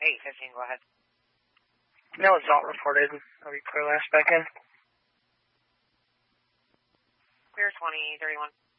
8:15, go ahead. No, it's not reported. I'll be clear last back in. Clear 2031.